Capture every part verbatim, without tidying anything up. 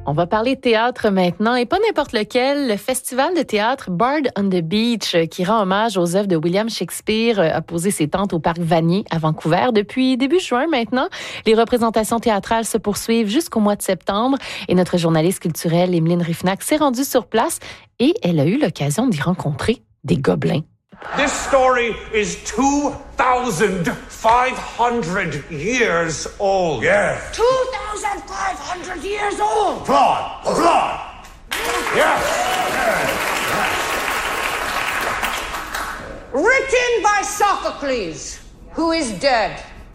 On va parler théâtre maintenant, et pas n'importe lequel. Le festival de théâtre Bard on the Beach, qui rend hommage aux œuvres de William Shakespeare, a posé ses tentes au Parc Vanier à Vancouver depuis début juin maintenant. Les représentations théâtrales se poursuivent jusqu'au mois de septembre, et notre journaliste culturelle Emeline Rifnac s'est rendue sur place et elle a eu l'occasion d'y rencontrer des gobelins. This story is two thousand five hundred years old. Yeah. two thousand five hundred years old. Applaud! Applaud! Yes! Written by Sophocles, who is dead.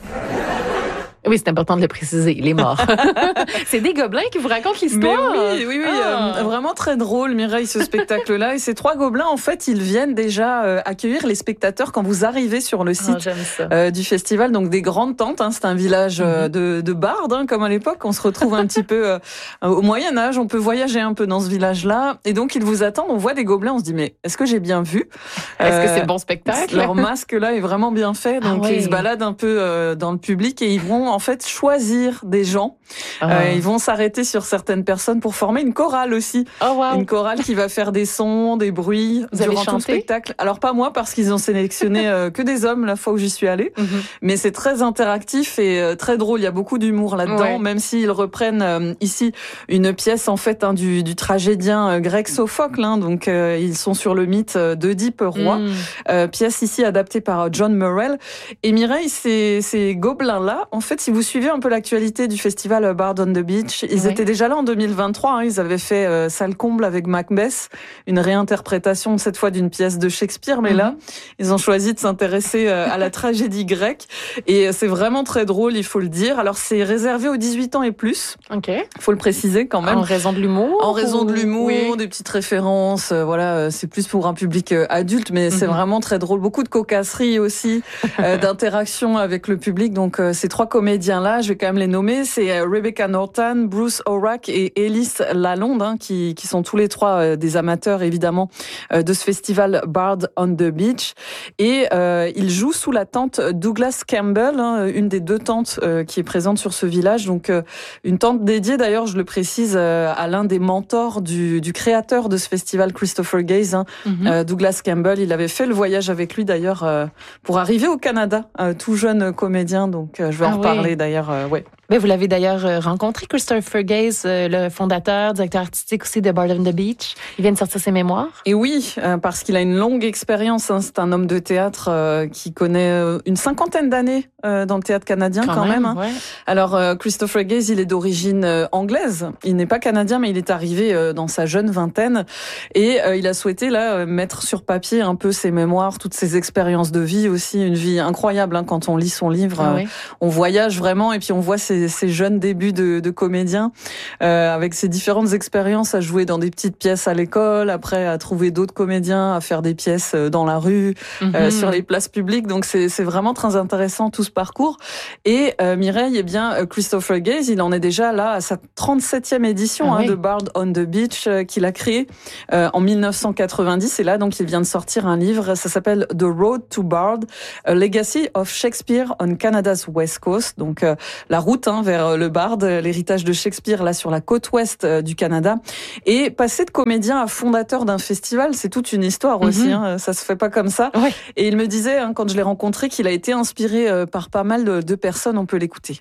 Oui, c'est important de le préciser, il est mort. C'est des gobelins qui vous racontent l'histoire. Mais oui, oui, oui, ah. euh, vraiment très drôle, Mireille, ce spectacle-là. Et ces trois gobelins, en fait, ils viennent déjà euh, accueillir les spectateurs quand vous arrivez sur le site oh, euh, du festival. Donc des grandes tentes, hein, c'est un village euh, de, de bardes, hein, comme à l'époque. On se retrouve un petit peu euh, au Moyen-Âge, on peut voyager un peu dans ce village-là. Et donc ils vous attendent, on voit des gobelins, on se dit, mais est-ce que j'ai bien vu? Est-ce euh, que c'est le bon spectacle? Leur masque-là est vraiment bien fait, donc ah, oui. Ils se baladent un peu euh, dans le public et ils vont en fait choisir des gens. Oh. Euh, ils vont s'arrêter sur certaines personnes pour former une chorale aussi. Oh, wow. Une chorale qui va faire des sons, des bruits Vous durant avez tout chanté? le spectacle. Alors pas moi parce qu'ils ont sélectionné euh, que des hommes la fois où j'y suis allée. Mm-hmm. Mais c'est très interactif et euh, très drôle. Il y a beaucoup d'humour là-dedans, ouais. Même s'ils reprennent euh, ici une pièce en fait hein, du, du tragédien euh, grec Sophocle. Hein, donc euh, ils sont sur le mythe d'Œdipe roi. Mm. Euh, pièce ici adaptée par John Murrell. Et Mireille, ces, ces gobelins-là, en fait, si vous suivez un peu l'actualité du festival Bard on the Beach, ils oui. étaient déjà là en deux mille vingt-trois. Hein, ils avaient fait euh, salle comble avec Macbeth, une réinterprétation cette fois d'une pièce de Shakespeare. Mais mm-hmm. là, ils ont choisi de s'intéresser euh, à la tragédie grecque. Et c'est vraiment très drôle, il faut le dire. Alors, c'est réservé aux dix-huit ans et plus. Ok. Faut le préciser quand même. En raison de l'humour. En raison ou... de l'humour, oui. des petites références. Euh, voilà, c'est plus pour un public euh, adulte, mais mm-hmm. c'est vraiment très drôle. Beaucoup de cocasserie aussi, euh, d'interaction avec le public. Donc, euh, ces trois comédiens-là, je vais quand même les nommer. C'est Rebecca Norton, Bruce Orak et Ellis Lalonde, hein, qui, qui sont tous les trois euh, des amateurs, évidemment, euh, de ce festival Bard on the Beach. Et euh, ils jouent sous la tente Douglas Campbell, hein, une des deux tentes euh, qui est présente sur ce village. Donc, euh, une tente dédiée, d'ailleurs, je le précise, euh, à l'un des mentors du, du créateur de ce festival, Christopher Gaze, hein, mm-hmm. euh, Douglas Campbell. Il avait fait le voyage avec lui, d'ailleurs, euh, pour arriver au Canada, euh, tout jeune comédien. Donc, euh, je vais ah en reparler, oui. d'ailleurs, euh, ouais. Mais vous l'avez d'ailleurs rencontré, Christopher Gaze, le fondateur, directeur artistique aussi de Bard on the Beach. Il vient de sortir ses mémoires. Et oui, parce qu'il a une longue expérience. Hein. C'est un homme de théâtre euh, qui connaît une cinquantaine d'années euh, dans le théâtre canadien quand, quand même. même hein. ouais. Alors, euh, Christopher Gaze, il est d'origine euh, anglaise. Il n'est pas canadien, mais il est arrivé euh, dans sa jeune vingtaine. Et euh, il a souhaité là mettre sur papier un peu ses mémoires, toutes ses expériences de vie aussi. Une vie incroyable hein, quand on lit son livre. Ah, euh, oui. On voyage vraiment et puis on voit ses Ces jeunes débuts de, de comédien, euh, avec ses différentes expériences à jouer dans des petites pièces à l'école, après à trouver d'autres comédiens, à faire des pièces dans la rue, mm-hmm. euh, sur les places publiques. Donc c'est, c'est vraiment très intéressant tout ce parcours. Et euh, Mireille, eh bien Christopher Gaze, il en est déjà là à sa trente-septième édition ah, hein, oui. de Bard on the Beach euh, qu'il a créé euh, en dix-neuf cent quatre-vingt-dix. Et là, donc, il vient de sortir un livre. Ça s'appelle The Road to Bard, A Legacy of Shakespeare on Canada's West Coast. Donc euh, la route hein, vers le Bard, l'héritage de Shakespeare là sur la côte ouest du Canada. Et passer de comédien à fondateur d'un festival, c'est toute une histoire mm-hmm. aussi. Hein, ça se fait pas comme ça. Ouais. Et il me disait hein, quand je l'ai rencontré qu'il a été inspiré euh, par pas mal de, de personnes. On peut l'écouter.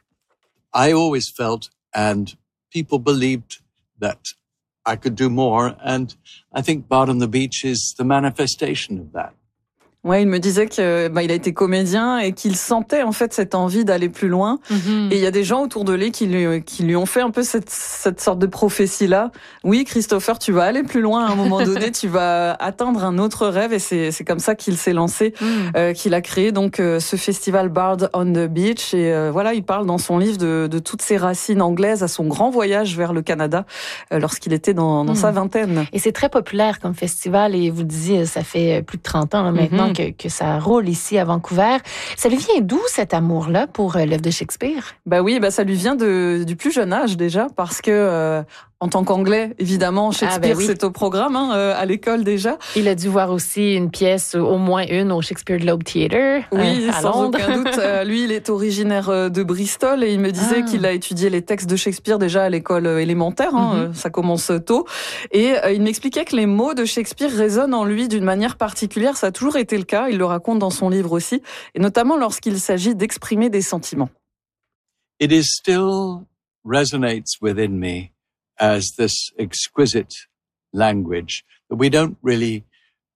I always felt, and people believed that I could do more, and I think Bard on the Beach is the manifestation of that. Ouais, il me disait que bah il a été comédien et qu'il sentait en fait cette envie d'aller plus loin. Mm-hmm. Et il y a des gens autour de lui qui lui qui lui ont fait un peu cette cette sorte de prophétie là. Oui, Christopher, tu vas aller plus loin à un moment donné, tu vas atteindre un autre rêve et c'est c'est comme ça qu'il s'est lancé, mm. euh, qu'il a créé donc euh, ce festival Bard on the Beach et euh, voilà, il parle dans son livre de de toutes ses racines anglaises à son grand voyage vers le Canada euh, lorsqu'il était dans dans mm. sa vingtaine. Et c'est très populaire comme festival et vous disiez ça fait plus de trente ans hein, maintenant. Mm-hmm. Que, que ça roule ici à Vancouver. Ça lui vient d'où cet amour-là pour l'œuvre de Shakespeare? Bah oui, bah ça lui vient de, du plus jeune âge déjà, parce que euh, En tant qu'anglais, évidemment, Shakespeare, ah ben oui. c'est au programme, hein, euh, à l'école déjà. Il a dû voir aussi une pièce, au moins une, au Shakespeare Globe Theatre, oui, euh, à sans Londres. aucun doute. Euh, lui, il est originaire de Bristol et il me disait ah. qu'il a étudié les textes de Shakespeare déjà à l'école élémentaire. Hein, mm-hmm. Ça commence tôt. Et euh, il m'expliquait que les mots de Shakespeare résonnent en lui d'une manière particulière. Ça a toujours été le cas. Il le raconte dans son livre aussi, et notamment lorsqu'il s'agit d'exprimer des sentiments. It is still resonates within me as this exquisite language that we don't really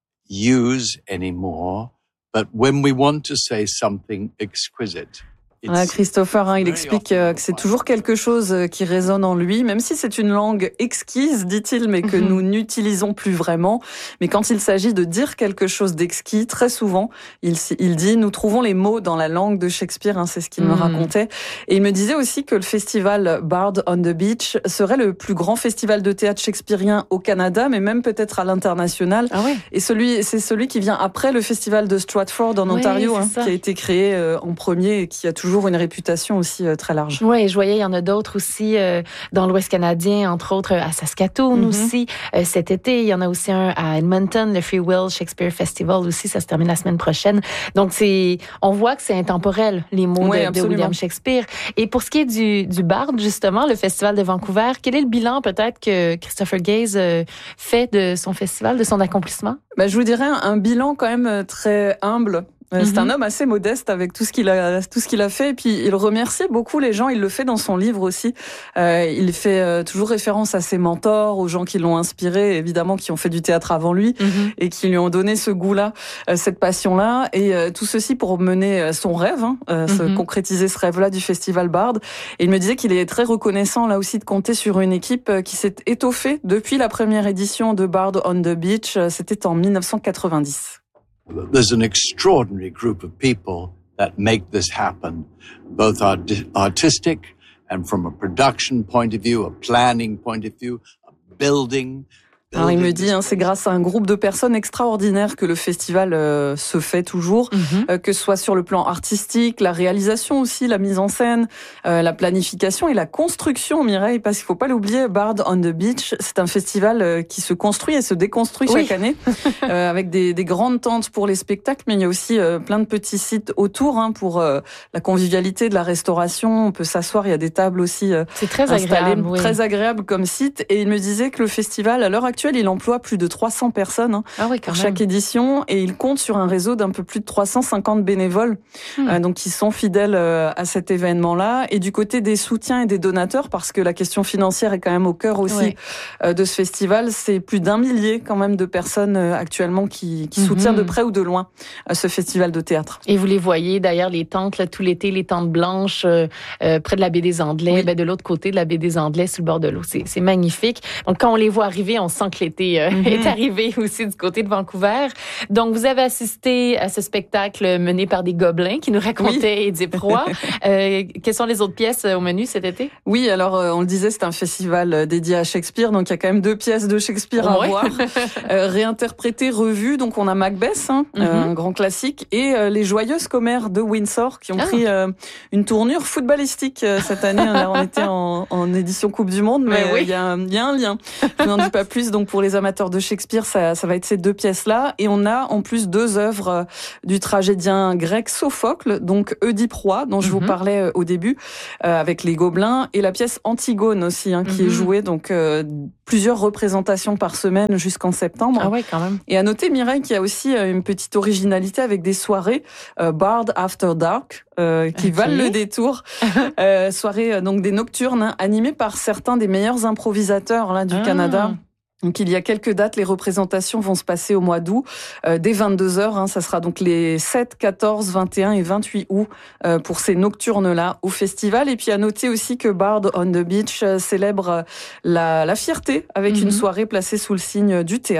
use anymore, but when we want to say something exquisite, Ah, Christopher, hein, il explique euh, que c'est toujours quelque chose qui résonne en lui, même si c'est une langue exquise, dit-il, mais que mm-hmm. nous n'utilisons plus vraiment. Mais quand il s'agit de dire quelque chose d'exquis, très souvent, il, il dit, nous trouvons les mots dans la langue de Shakespeare, hein, c'est ce qu'il mm. me racontait. Et il me disait aussi que le festival Bard on the Beach serait le plus grand festival de théâtre shakespearien au Canada, mais même peut-être à l'international. Ah ouais. Et celui, c'est celui qui vient après le festival de Stratford en ouais, Ontario, hein, qui a été créé euh, en premier et qui a toujours une réputation aussi euh, très large. Oui, je voyais, il y en a d'autres aussi euh, dans l'Ouest canadien, entre autres à Saskatoon mm-hmm. aussi. Euh, cet été, il y en a aussi un à Edmonton, le Free Will Shakespeare Festival aussi, ça se termine la semaine prochaine. Donc, c'est, on voit que c'est intemporel, les mots oui, de, de William Shakespeare. Et pour ce qui est du, du Bard, justement, le Festival de Vancouver, quel est le bilan peut-être que Christopher Gaze euh, fait de son festival, de son accomplissement? Ben, je vous dirais un, un bilan quand même très humble. C'est mm-hmm. un homme assez modeste avec tout ce qu'il a, tout ce qu'il a fait. Et puis, il remercie beaucoup les gens. Il le fait dans son livre aussi. Euh, il fait euh, toujours référence à ses mentors, aux gens qui l'ont inspiré, évidemment, qui ont fait du théâtre avant lui mm-hmm. et qui lui ont donné ce goût-là, euh, cette passion-là. Et euh, tout ceci pour mener son rêve, hein, euh, mm-hmm. se concrétiser ce rêve-là du Festival Bard. Et il me disait qu'il est très reconnaissant, là aussi, de compter sur une équipe qui s'est étoffée depuis la première édition de Bard on the Beach. C'était en dix-neuf cent quatre-vingt-dix. There's an extraordinary group of people that make this happen, both art- artistic and from a production point of view, a planning point of view, a building. Alors, il me dit, hein, c'est grâce à un groupe de personnes extraordinaires que le festival euh, se fait toujours, mm-hmm. euh, que ce soit sur le plan artistique, la réalisation aussi, la mise en scène, euh, la planification et la construction, Mireille, parce qu'il faut pas l'oublier, Bard on the Beach, c'est un festival euh, qui se construit et se déconstruit oui. chaque année, euh, avec des, des grandes tentes pour les spectacles, mais il y a aussi euh, plein de petits sites autour hein, pour euh, la convivialité, de la restauration. On peut s'asseoir, il y a des tables aussi euh, c'est très installées, agréable, oui. très agréable comme site. Et il me disait que le festival, à l'heure actuelle, il emploie plus de trois cents personnes hein, ah oui, pour chaque édition et il compte sur un réseau d'un peu plus de trois cent cinquante bénévoles hmm. euh, donc qui sont fidèles euh, à cet événement-là. Et du côté des soutiens et des donateurs, parce que la question financière est quand même au cœur aussi oui. euh, de ce festival, c'est plus d'un millier quand même de personnes euh, actuellement qui, qui mm-hmm. soutiennent de près ou de loin euh, ce festival de théâtre. Et vous les voyez d'ailleurs, les tentes là, tout l'été, les tentes blanches euh, euh, près de la baie des Andelais, oui. ben, de l'autre côté de la baie des Andelais, sur le bord de l'eau. C'est, c'est magnifique. Donc quand on les voit arriver, on sent que l'été euh, mm-hmm. est arrivé aussi du côté de Vancouver. Donc, vous avez assisté à ce spectacle mené par des gobelins qui nous racontaient oui. Édipe Roi. Euh, quelles sont les autres pièces au menu cet été? Oui, alors, euh, on le disait, c'est un festival dédié à Shakespeare. Donc, il y a quand même deux pièces de Shakespeare oh, à ouais. voir. euh, réinterprétées, revues. Donc, on a Macbeth, hein, mm-hmm. euh, un grand classique, et euh, les Joyeuses Commères de Windsor qui ont ah. pris euh, une tournure footballistique euh, cette année. On était en, en édition Coupe du Monde, mais il oui. euh, y, a, y a un lien. Je n'en dis pas plus. Donc, pour les amateurs de Shakespeare, ça, ça va être ces deux pièces-là. Et on a en plus deux œuvres du tragédien grec Sophocle, donc Oedipe Roi, dont je mm-hmm. vous parlais au début, euh, avec les Gobelins, et la pièce Antigone aussi, hein, qui mm-hmm. est jouée donc euh, plusieurs représentations par semaine jusqu'en septembre. Ah ouais, quand même. Et à noter, Mireille, qu'il y a aussi une petite originalité avec des soirées euh, Bard After Dark, euh, qui okay. valent le détour. euh, soirées donc des nocturnes hein, animées par certains des meilleurs improvisateurs là du ah. Canada. Donc il y a quelques dates, les représentations vont se passer au mois d'août, euh, dès vingt-deux heures, hein, ça sera donc les sept, quatorze, vingt et un et vingt-huit août euh, pour ces nocturnes-là au festival. Et puis à noter aussi que Bard on the Beach euh, célèbre la, la fierté avec mm-hmm. une soirée placée sous le signe du théâtre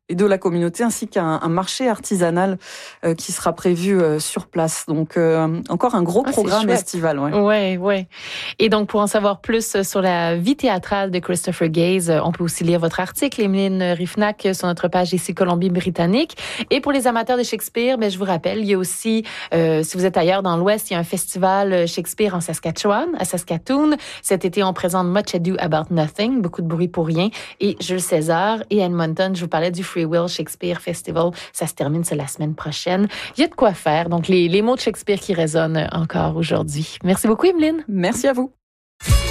et de la communauté, ainsi qu'un un marché artisanal euh, qui sera prévu euh, sur place. Donc euh, encore un gros ah, programme estival. Ouais. ouais, ouais. Et donc pour en savoir plus sur la vie théâtrale de Christopher Gaze, on peut aussi lire votre article, Emeline Rifnac, sur notre page ici Colombie-Britannique. Et pour les amateurs de Shakespeare, ben je vous rappelle, il y a aussi, euh, si vous êtes ailleurs dans l'Ouest, il y a un festival Shakespeare en Saskatchewan, à Saskatoon. Cet été, on présente Much Ado About Nothing, beaucoup de bruit pour rien, et Jules César et Edmonton. Je vous parlais du Free Will Shakespeare Festival. Ça se termine, c'est la semaine prochaine. Il y a de quoi faire. Donc, les, les mots de Shakespeare qui résonnent encore aujourd'hui. Merci beaucoup, Emeline. Merci à vous.